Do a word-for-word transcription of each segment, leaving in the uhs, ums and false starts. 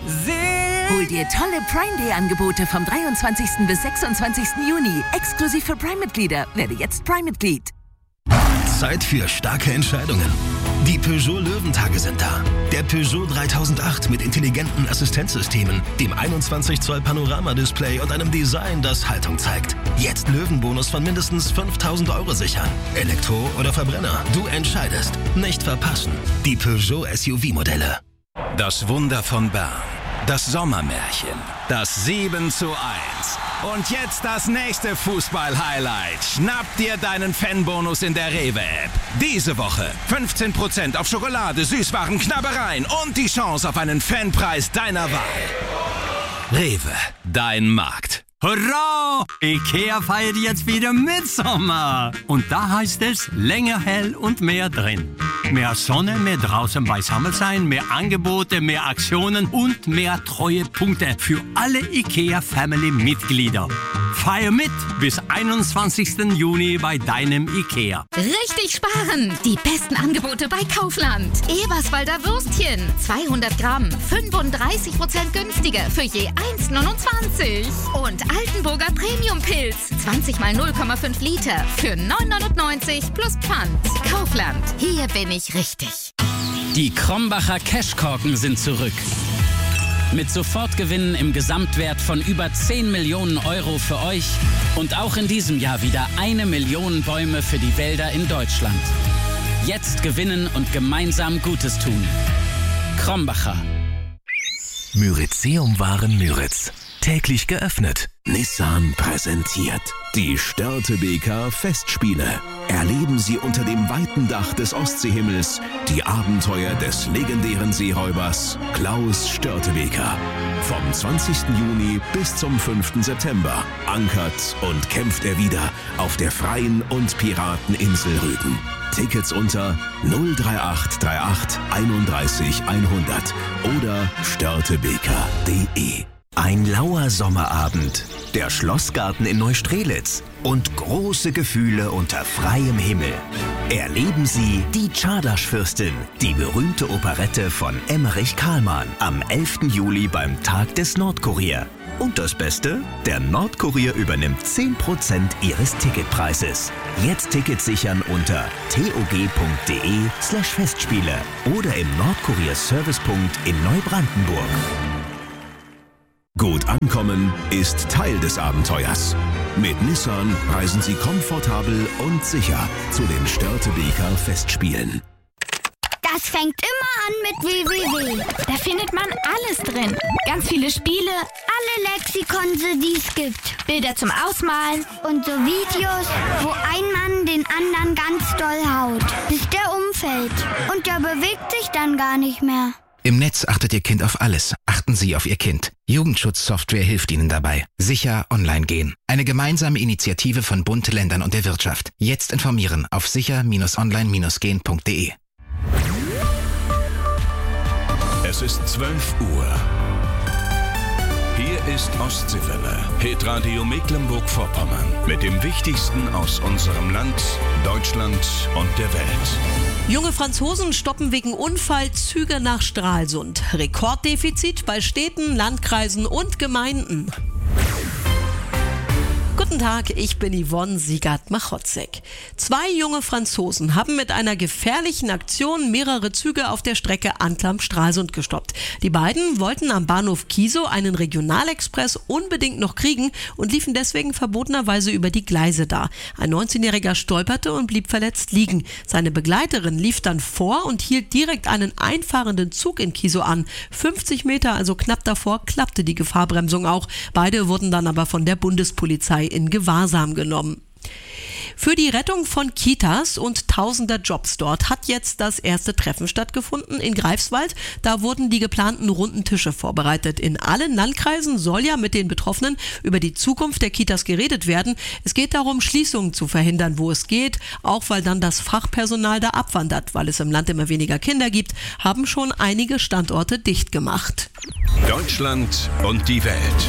Hol dir tolle Prime Day Angebote vom dreiundzwanzigsten bis sechsundzwanzigsten Juni. Exklusiv für Prime-Mitglieder. Werde jetzt Prime-Mitglied. Zeit für starke Entscheidungen. Die Peugeot Löwentage sind da. Der Peugeot dreitausendacht mit intelligenten Assistenzsystemen, dem einundzwanzig Zoll Panorama-Display und einem Design, das Haltung zeigt. Jetzt Löwenbonus von mindestens fünftausend Euro sichern. Elektro oder Verbrenner, du entscheidest. Nicht verpassen. Die Peugeot S U V-Modelle. Das Wunder von Bern. Das Sommermärchen. Das sieben zu eins. Und jetzt das nächste Fußball-Highlight. Schnapp dir deinen Fanbonus in der Rewe-App. Diese Woche fünfzehn Prozent auf Schokolade, Süßwaren, Knabbereien und die Chance auf einen Fanpreis deiner Wahl. Rewe, dein Markt. Hurra! Ikea feiert jetzt wieder Mitsommer. Und da heißt es länger hell und mehr drin. Mehr Sonne, mehr draußen beisammen sein, mehr Angebote, mehr Aktionen und mehr Treuepunkte für alle Ikea-Family-Mitglieder. Feier mit bis einundzwanzigsten Juni bei deinem Ikea. Richtig sparen! Die besten Angebote bei Kaufland. Eberswalder Würstchen, zweihundert Gramm, fünfunddreißig Prozent günstiger für je eins neunundzwanzig. Und Altenburger Premium-Pilz, zwanzig mal null Komma fünf Liter für neun neunundneunzig plus Pfand. Kaufland, hier bin ich richtig. Die Krombacher Cashkorken sind zurück. Mit Sofortgewinnen im Gesamtwert von über zehn Millionen Euro für euch und auch in diesem Jahr wieder eine Million Bäume für die Wälder in Deutschland. Jetzt gewinnen und gemeinsam Gutes tun. Krombacher. Myrizeum-Waren Müritz. Täglich geöffnet. Nissan präsentiert die Störtebeker Festspiele. Erleben Sie unter dem weiten Dach des Ostseehimmels die Abenteuer des legendären Seeräubers Klaus Störtebeker. Vom zwanzigsten Juni bis zum fünften September ankert und kämpft er wieder auf der freien und Pirateninsel Rügen. Tickets unter null drei acht drei acht einunddreißig hundert oder störtebeker punkt de. Ein lauer Sommerabend, der Schlossgarten in Neustrelitz und große Gefühle unter freiem Himmel. Erleben Sie die Czardasch-Fürstin, die berühmte Operette von Emmerich Kahlmann am elften Juli beim Tag des Nordkurier. Und das Beste? Der Nordkurier übernimmt zehn Prozent Ihres Ticketpreises. Jetzt Tickets sichern unter tog.de slash Festspiele oder im Nordkurier-Servicepunkt in Neubrandenburg. Gut ankommen ist Teil des Abenteuers. Mit Nissan reisen Sie komfortabel und sicher zu den Störtebeker Festspielen. Das fängt immer an mit w w w. Da findet man alles drin. Ganz viele Spiele, alle Lexikonse, die es gibt. Bilder zum Ausmalen und so Videos, wo ein Mann den anderen ganz doll haut, bis der umfällt. Und der bewegt sich dann gar nicht mehr. Im Netz achtet Ihr Kind auf alles. Achten Sie auf Ihr Kind. Jugendschutzsoftware hilft Ihnen dabei. Sicher online gehen. Eine gemeinsame Initiative von Bund, Ländern und der Wirtschaft. Jetzt informieren auf sicher online gehen punkt de. Es ist zwölf Uhr. Hier ist Ostseewelle, Hitradio Mecklenburg-Vorpommern. Mit dem Wichtigsten aus unserem Land, Deutschland und der Welt. Junge Franzosen stoppen wegen Unfall Züge nach Stralsund. Rekorddefizit bei Städten, Landkreisen und Gemeinden. Guten Tag, ich bin Yvonne Siegert-Machotzek. Zwei junge Franzosen haben mit einer gefährlichen Aktion mehrere Züge auf der Strecke Anklam-Stralsund gestoppt. Die beiden wollten am Bahnhof Kiesow einen Regionalexpress unbedingt noch kriegen und liefen deswegen verbotenerweise über die Gleise da. Ein neunzehnjähriger stolperte und blieb verletzt liegen. Seine Begleiterin lief dann vor und hielt direkt einen einfahrenden Zug in Kiesow an. fünfzig Meter, also knapp davor, klappte die Gefahrbremsung auch. Beide wurden dann aber von der Bundespolizei in Gewahrsam genommen. Für die Rettung von Kitas und tausender Jobs dort hat jetzt das erste Treffen stattgefunden in Greifswald. Da wurden die geplanten runden Tische vorbereitet. In allen Landkreisen soll ja mit den Betroffenen über die Zukunft der Kitas geredet werden. Es geht darum, Schließungen zu verhindern, wo es geht, auch weil dann das Fachpersonal da abwandert. Weil es im Land immer weniger Kinder gibt, haben schon einige Standorte dicht gemacht. Deutschland und die Welt.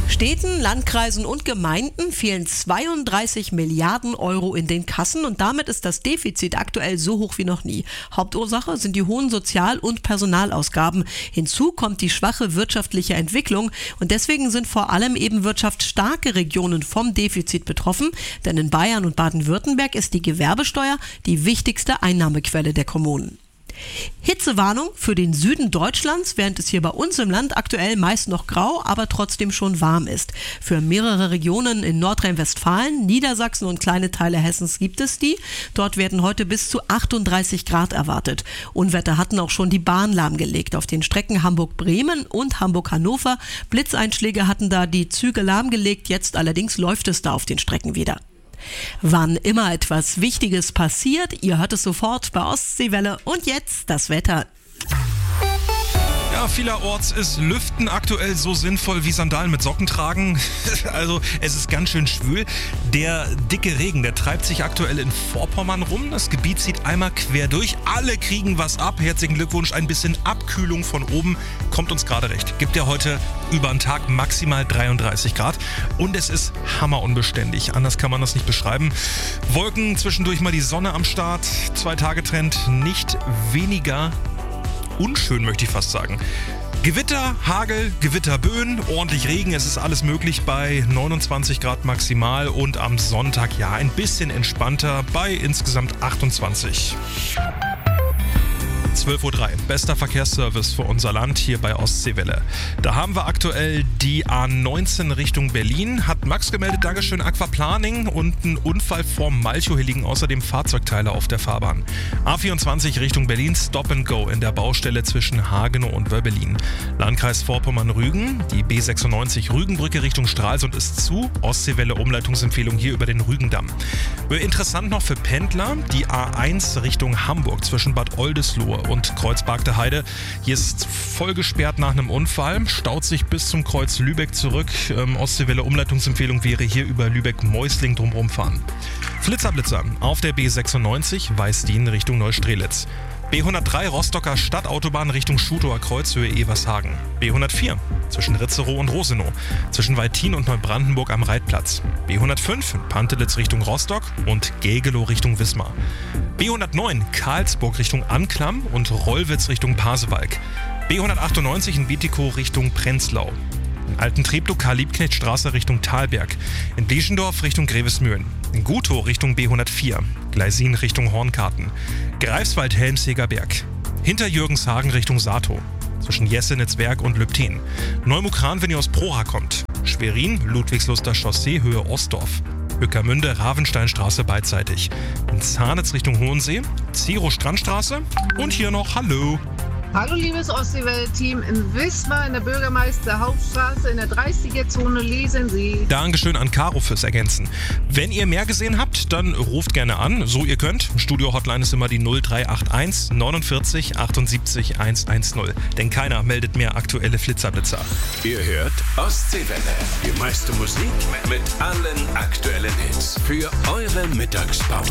Städten, Landkreisen und Gemeinden fehlen zweiunddreißig Milliarden Euro in den Kassen und damit ist das Defizit aktuell so hoch wie noch nie. Hauptursache sind die hohen Sozial- und Personalausgaben. Hinzu kommt die schwache wirtschaftliche Entwicklung und deswegen sind vor allem eben wirtschaftsstarke Regionen vom Defizit betroffen, denn in Bayern und Baden-Württemberg ist die Gewerbesteuer die wichtigste Einnahmequelle der Kommunen. Hitzewarnung für den Süden Deutschlands, während es hier bei uns im Land aktuell meist noch grau, aber trotzdem schon warm ist. Für mehrere Regionen in Nordrhein-Westfalen, Niedersachsen und kleine Teile Hessens gibt es die. Dort werden heute bis zu achtunddreißig Grad erwartet. Unwetter hatten auch schon die Bahn lahmgelegt auf den Strecken Hamburg-Bremen und Hamburg-Hannover. Blitzeinschläge hatten da die Züge lahmgelegt, jetzt allerdings läuft es da auf den Strecken wieder. Wann immer etwas Wichtiges passiert, ihr hört es sofort bei Ostseewelle und jetzt das Wetter. Ja, vielerorts ist Lüften aktuell so sinnvoll wie Sandalen mit Socken tragen. Also es ist ganz schön schwül. Der dicke Regen, der treibt sich aktuell in Vorpommern rum. Das Gebiet zieht einmal quer durch. Alle kriegen was ab. Herzlichen Glückwunsch. Ein bisschen Abkühlung von oben kommt uns gerade recht. Gibt ja heute über den Tag maximal dreiunddreißig Grad. Und es ist hammerunbeständig. Anders kann man das nicht beschreiben. Wolken, zwischendurch mal die Sonne am Start. Zwei-Tage-Trend, nicht weniger unschön, möchte ich fast sagen. Gewitter, Hagel, Gewitterböen, ordentlich Regen, es ist alles möglich bei neunundzwanzig Grad maximal und am Sonntag ja ein bisschen entspannter bei insgesamt achtundzwanzig. zwölf Uhr drei, bester Verkehrsservice für unser Land hier bei Ostseewelle. Da haben wir aktuell die A neunzehn Richtung Berlin. Hat Max gemeldet, Dankeschön, Aquaplaning und ein Unfall vorm Malchow. Hier liegen außerdem Fahrzeugteile auf der Fahrbahn. A vierundzwanzig Richtung Berlin, Stop and Go in der Baustelle zwischen Hagenow und Wöbbelin. Landkreis Vorpommern-Rügen, die B sechsundneunzig Rügenbrücke Richtung Stralsund ist zu. Ostseewelle Umleitungsempfehlung hier über den Rügendamm. Interessant noch für Pendler, die A eins Richtung Hamburg zwischen Bad Oldesloe und Kreuzbergte Heide. Hier ist voll gesperrt nach einem Unfall, staut sich bis zum Kreuz Lübeck zurück. Ähm, Ostseewelle Umleitungsempfehlung wäre hier über Lübeck-Meusling drumherum fahren. Flitzerblitzer auf der B sechsundneunzig Weißdien Richtung Neustrelitz. B hundertdrei Rostocker Stadtautobahn Richtung Schutower Kreuzhöhe Evershagen. B hundertvier zwischen Ritzerow und Rosenow, zwischen Weittin und Neubrandenburg am Reitplatz. B hundertfünf Pantelitz Richtung Rostock und Gegelow Richtung Wismar. B hundertneun Karlsburg Richtung Anklam und Rollwitz Richtung Pasewalk. B hundertachtundneunzig in Bietigkow Richtung Prenzlau. In Altentreptow Karl-Liebknecht-Straße Richtung Thalberg. In Bleschendorf Richtung Grevesmühlen. In Gutow Richtung B hundertvier. Gleisin Richtung Hornkarten. Greifswald-Helmseger Berg. Hinter Jürgenshagen Richtung Saatow. Zwischen Jesenitzberg und Lübten. Neumukran, wenn ihr aus Proha kommt. Schwerin, Ludwigsluster Chaussee, Höhe Ostdorf. Ueckermünde, Ravensteinstraße beidseitig. In Zahnitz Richtung Hohensee. Zero Strandstraße. Und hier noch Hallo. Hallo liebes Ostseewelle-Team, in Wismar in der Bürgermeister-Hauptstraße in der dreißiger-Zone lesen Sie. Dankeschön an Caro fürs Ergänzen. Wenn ihr mehr gesehen habt, dann ruft gerne an, so ihr könnt. Studio-Hotline ist immer die null drei acht eins neunundvierzig achtundsiebzig hundertzehn. Denn keiner meldet mehr aktuelle Flitzerblitzer. Ihr hört Ostseewelle. Die meiste Musik mit allen aktuellen Hits für eure Mittagspause.